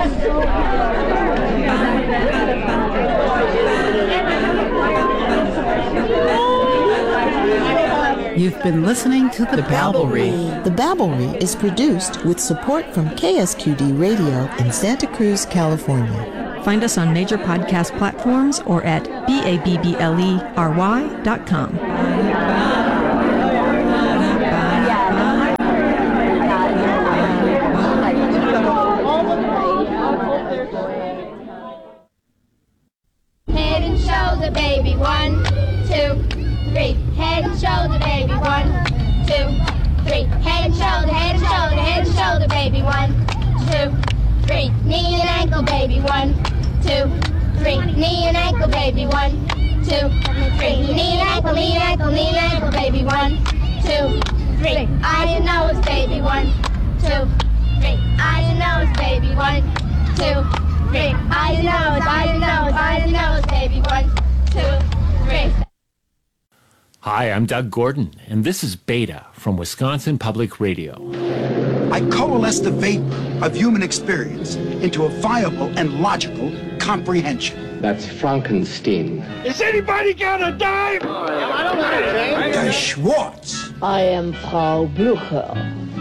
You've been listening to The Babblery. The Babblery is produced with support from KSQD Radio in Santa Cruz, California. Find us on major podcast platforms or at babblery.com. Head and shoulder, baby, 1, 2, 3. Head and shoulder, baby, 1, 2, 3. Head and shoulder, head and shoulder, head and shoulder, baby, 1, 2, 3. Knee and ankle, baby, 1, 2, 3. Knee and ankle, baby, 1, 2, 3. Knee and ankle, knee and ankle, knee and ankle, baby, 1, 2, 3. Eye and nose, baby, 1, 2, 3. Eye and nose, baby, 1, 2, 3. Eye and nose, eye and nose, eye and nose, baby, 1, 2, 3. Hi, I'm Doug Gordon, and this is Beta from Wisconsin Public Radio. I coalesce the vapor of human experience into a viable and logical comprehension. That's Frankenstein. Is anybody got a dime? I don't have anything. Der Schwartz. I am Frau Blücher.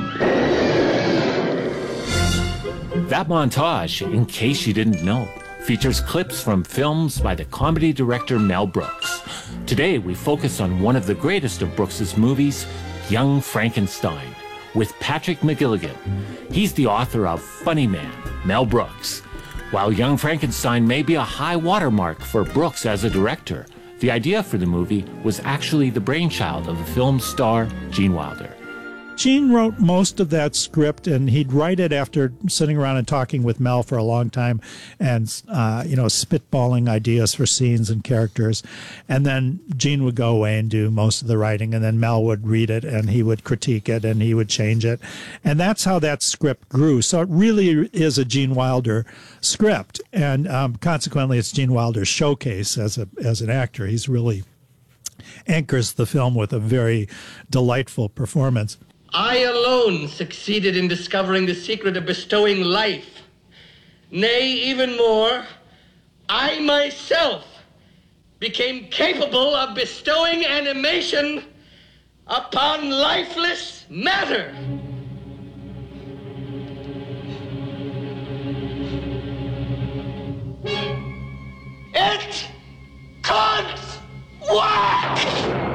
That montage, in case you didn't know, features clips from films by the comedy director Mel Brooks. Today, we focus on one of the greatest of Brooks's movies, Young Frankenstein, with Patrick McGilligan. He's the author of Funny Man, Mel Brooks. While Young Frankenstein may be a high watermark for Brooks as a director, the idea for the movie was actually the brainchild of the film's star, Gene Wilder. Gene wrote most of that script, and he'd write it after sitting around and talking with Mel for a long time and, spitballing ideas for scenes and characters. And then Gene would go away and do most of the writing, and then Mel would read it, and he would critique it, and he would change it. And that's how that script grew. So it really is a Gene Wilder script, and consequently it's Gene Wilder's showcase as an actor. He's really anchors the film with a very delightful performance. I alone succeeded in discovering the secret of bestowing life. Nay, even more, I myself became capable of bestowing animation upon lifeless matter. It could work!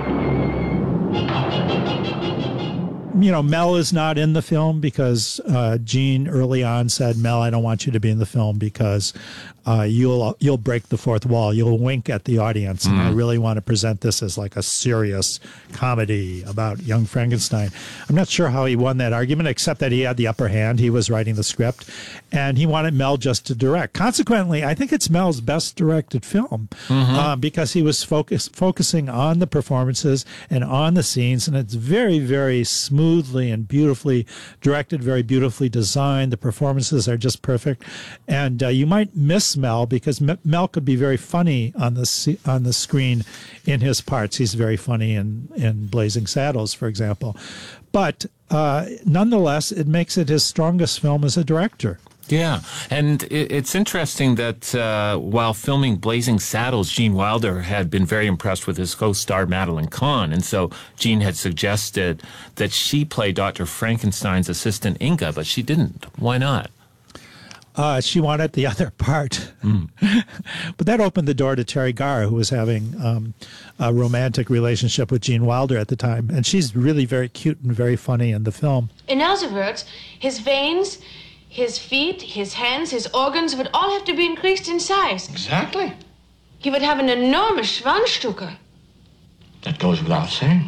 Mel is not in the film because Gene early on said, Mel, I don't want you to be in the film because you'll break the fourth wall. You'll wink at the audience. And I really want to present this as like a serious comedy about Young Frankenstein. I'm not sure how he won that argument, except that he had the upper hand. He was writing the script, and he wanted Mel just to direct. Consequently, I think it's Mel's best directed film because he was focusing on the performances and on the scenes, and it's very, very smoothly and beautifully directed, very beautifully designed. The performances are just perfect, and you might miss Mel because Mel could be very funny on the screen in his parts. He's very funny in Blazing Saddles, for example. But nonetheless, it makes it his strongest film as a director. Yeah, and it's interesting that while filming Blazing Saddles, Gene Wilder had been very impressed with his co-star Madeline Kahn, and so Gene had suggested that she play Dr. Frankenstein's assistant Inga, but she didn't. Why not? She wanted the other part. But that opened the door to Terry Garr, who was having a romantic relationship with Gene Wilder at the time. And she's really very cute and very funny in the film. In other words, his veins, his feet, his hands, his organs would all have to be increased in size. Exactly. He would have an enormous Schwanzstücke. That goes without saying.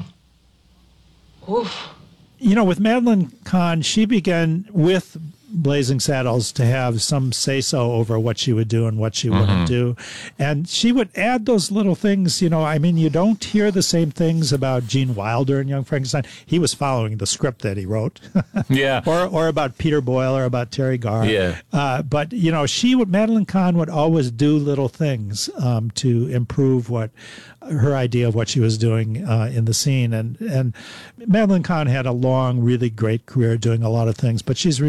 Oof. With Madeline Kahn, she began with Blazing Saddles to have some say-so over what she would do and what she wouldn't do. And she would add those little things, you don't hear the same things about Gene Wilder and Young Frankenstein. He was following the script that he wrote. Yeah. Or about Peter Boyle or about Terry Garr. Yeah. But, Madeline Kahn would always do little things to improve her idea of what she was doing in the scene. And Madeline Kahn had a long, really great career doing a lot of things, but she's remembered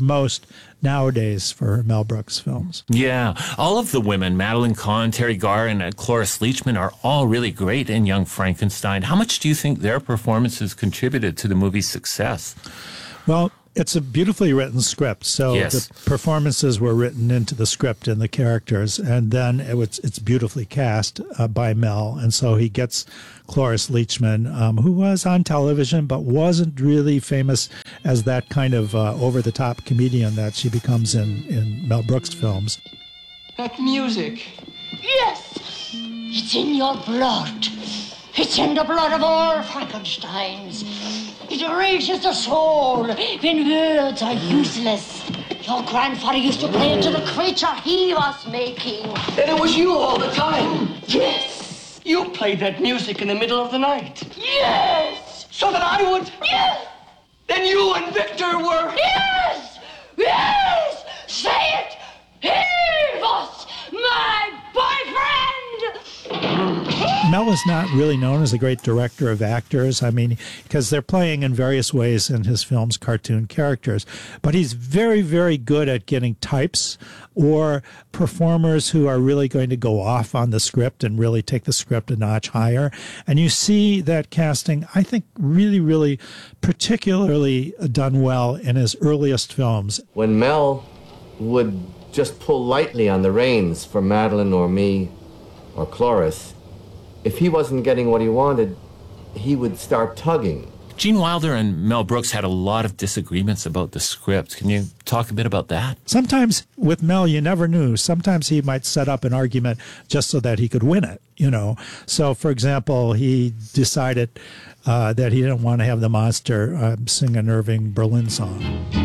most nowadays for Mel Brooks films. Yeah, all of the women, Madeline Kahn, Terry Garr, and Cloris Leachman, are all really great in Young Frankenstein. How much do you think their performances contributed to the movie's success? Well, it's a beautifully written script, so Yes. the performances were written into the script and the characters, and then it's beautifully cast by Mel, and so he gets Cloris Leachman, who was on television but wasn't really famous as that kind of over-the-top comedian that she becomes in Mel Brooks films. That music. Yes! It's in your blood. It's in the blood of all Frankensteins. It reaches the soul when words are useless. Your grandfather used to play it to the creature he was making. And it was you all the time. Yes! You played that music in the middle of the night. Yes! So that I would. Yes! Then you and Victor were. Yes! Yes! Say it! He was my boyfriend! Mel is not really known as a great director of actors. I mean, because they're playing in various ways in his films cartoon characters. But he's very, very good at getting types or performers who are really going to go off on the script and really take the script a notch higher. And you see that casting, I think, really, really particularly done well in his earliest films. When Mel would just pull lightly on the reins for Madeline or me or Cloris, if he wasn't getting what he wanted, he would start tugging. Gene Wilder and Mel Brooks had a lot of disagreements about the script. Can you talk a bit about that? Sometimes with Mel, you never knew. Sometimes he might set up an argument just so that he could win it, you know. So, for example, he decided that he didn't want to have the monster sing an Irving Berlin song.